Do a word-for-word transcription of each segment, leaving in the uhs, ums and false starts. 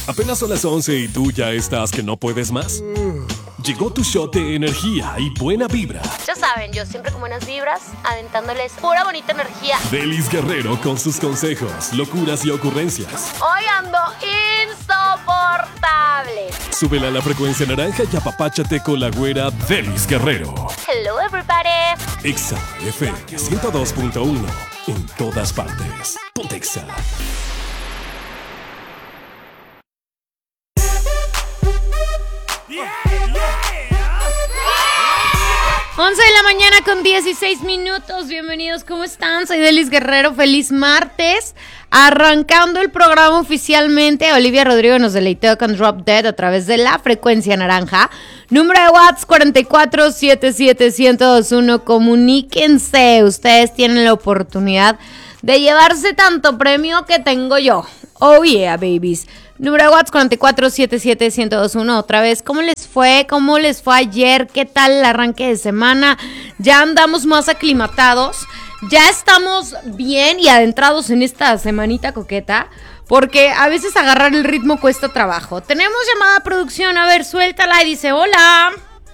Apenas son las once y tú ya estás que no puedes más. Llegó tu shot de energía y buena vibra. Ya saben, yo siempre con buenas vibras, aventándoles pura bonita energía. Delis Guerrero con sus consejos, locuras y ocurrencias. Hoy ando insoportable. Súbela a la frecuencia naranja y apapáchate con la güera Delis Guerrero. Hello everybody. Exa F M ciento dos punto uno. En todas partes. Ponte Exa. once de la mañana con dieciséis minutos. Bienvenidos, ¿cómo están? Soy Delis Guerrero. Feliz martes. Arrancando el programa oficialmente, Olivia Rodrigo nos deleitó con Drop Dead a través de la frecuencia naranja. Número de WhatsApp cuatro cuatro siete siete uno cero dos uno. Comuníquense. Ustedes tienen la oportunidad de llevarse tanto premio que tengo yo. Oh yeah, babies. Número de WhatsApp cuatro cuatro siete siete uno cero dos uno. Otra vez, ¿cómo les fue? ¿Cómo les fue ayer? ¿Qué tal el arranque de semana? Ya andamos más aclimatados. Ya estamos bien y adentrados en esta semanita coqueta. Porque a veces agarrar el ritmo cuesta trabajo. Tenemos llamada a producción. A ver, suéltala y dice, hola.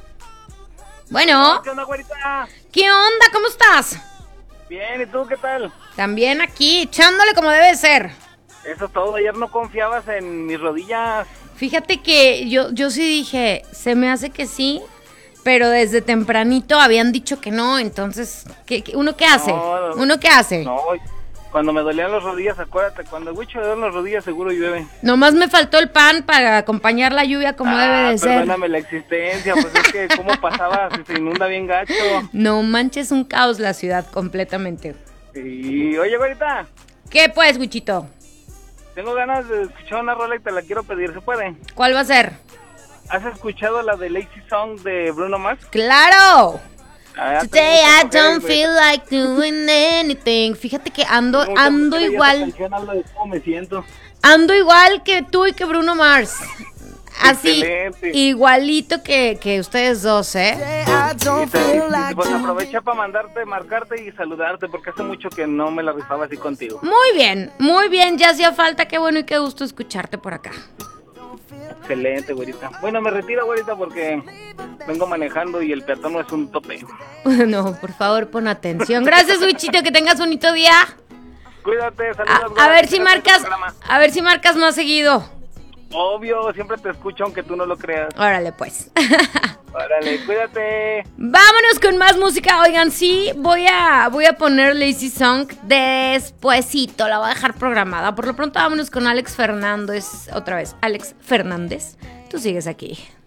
Bueno. ¿Qué onda, güerita? ¿Qué onda? ¿Cómo estás? Bien, ¿y tú qué tal? También aquí, echándole como debe ser. Eso es todo, ayer no confiabas en mis rodillas. Fíjate que yo, yo sí dije, se me hace que sí, pero desde tempranito habían dicho que no, entonces, ¿qué, qué, ¿uno qué hace? No, ¿Uno qué hace? No, cuando me dolían las rodillas, acuérdate, cuando el huicho le duelen las rodillas seguro llueve. Nomás me faltó el pan para acompañar la lluvia como ah, debe de ser. Perdóname la existencia, pues es que cómo pasaba si se inunda bien gacho. No manches, un caos la ciudad completamente. Y oye, güerita. ¿Qué pues, Wichito? Tengo ganas de escuchar una rola y te la quiero pedir, ¿se puede? ¿Cuál va a ser? ¿Has escuchado la de Lazy Song de Bruno Mars? ¡Claro! Ah, Today I porque, don't güey, feel like doing anything. Fíjate que ando, ando igual. Canción, hablo de cómo me siento. Ando igual que tú y que Bruno Mars. Así, excelente. Igualito que, que ustedes dos, ¿eh? Y te, y pues aprovecha para mandarte, marcarte y saludarte, porque hace mucho que no me la rifaba así contigo. Muy bien, muy bien, ya hacía falta, qué bueno y qué gusto escucharte por acá. Excelente, güerita. Bueno, me retiro, güerita, porque vengo manejando y el peatón no es un tope. No, por favor, pon atención. Gracias, Wichito, que tengas bonito día. Cuídate, saludos. A, a ver si marcas, a ver si marcas más seguido. Obvio, siempre te escucho aunque tú no lo creas. Órale, pues. Órale, cuídate. Vámonos con más música. Oigan, sí, voy a, voy a poner Lazy Song despuesito. La voy a dejar programada. Por lo pronto, vámonos con Alex Fernández. Otra vez, Alex Fernández. Tú sigues aquí.